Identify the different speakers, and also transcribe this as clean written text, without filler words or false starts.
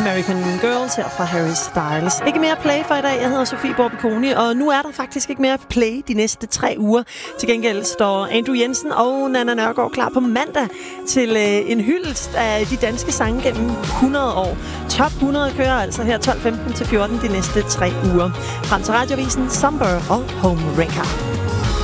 Speaker 1: American Girls her fra Harry Styles. Ikke mere play for i dag. Jeg hedder Sofie Borbiconi, og nu er der faktisk ikke mere play de næste 3 uger. Til gengæld står Andrew Jensen og Nanna Nørgaard klar på mandag til en hyldest af de danske sange gennem 100 år. Top 100 kører altså her 12.15 til 14 de næste 3 uger. Frem til Radiovisen, Somber og Home Wrecker.